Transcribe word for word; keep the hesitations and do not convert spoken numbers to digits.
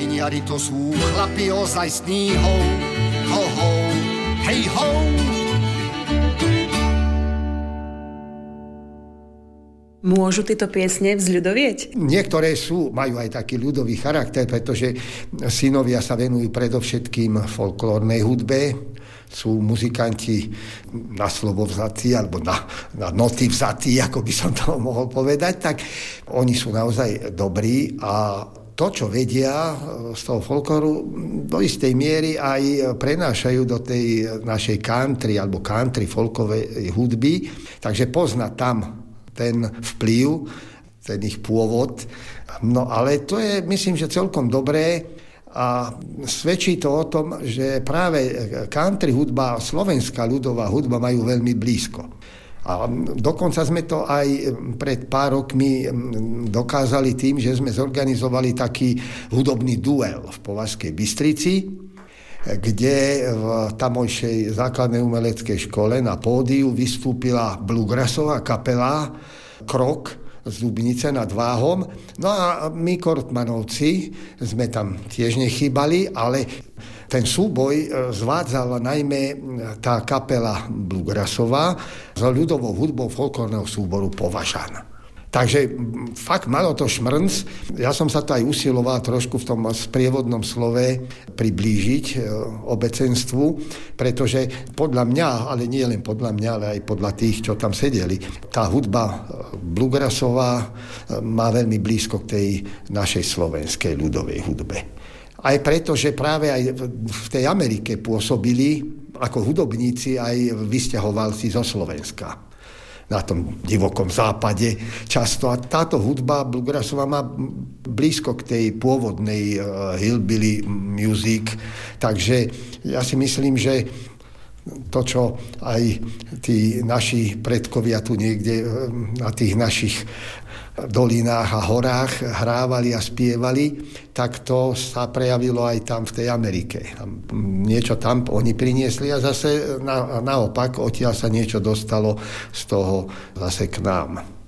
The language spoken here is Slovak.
Mliniari to sú chlapi ozajstní, ho, ho, ho, hej, ho. Môžu tieto piesne vzľudovieť? Niektoré sú, majú aj taký ľudový charakter, pretože synovia sa venujú predovšetkým folklórnej hudbe. Sú muzikanti na slovo vzatí, alebo na, na noty vzatí, ako by som to mohol povedať. Tak oni sú naozaj dobrí a to, čo vedia z toho folklóru, do istej miery aj prenášajú do tej našej country alebo country folkovej hudby. Takže pozná tam ten vplyv, ten ich pôvod. No ale to je, myslím, že celkom dobré a svedčí to o tom, že práve country hudba a slovenská ľudová hudba majú veľmi blízko. A dokonca sme to aj pred pár rokmi dokázali tým, že sme zorganizovali taký hudobný duel v Považskej Bystrici, kde v tamojšej základnej umeleckej škole na pódiu vystúpila bluegrassová kapela Krok z Dubnice nad Váhom. No a my Kortmanovci sme tam tiež nechýbali, ale ten súboj zvádzala najmä tá kapela bluegrassová s ľudovou hudbou folklórneho súboru Považan. Takže fakt malo to šmrnc. Ja som sa to aj usiloval trošku v tom sprievodnom slove priblížiť obecenstvu, pretože podľa mňa, ale nie len podľa mňa, ale aj podľa tých, čo tam sedeli, tá hudba bluegrassová má veľmi blízko k tej našej slovenskej ľudovej hudbe. Aj preto, že práve aj v tej Amerike pôsobili ako hudobníci aj vysťahovalci zo Slovenska. Na tom divokom západe často. A táto hudba bluegrassová má blízko k tej pôvodnej uh, hillbilly music. Takže ja si myslím, že to, čo aj tí naši predkovia tu niekde na tých našich dolinách a horách hrávali a spievali, tak to sa prejavilo aj tam v tej Amerike. Niečo tam oni priniesli a zase na, naopak odtiaľ sa niečo dostalo z toho zase k nám.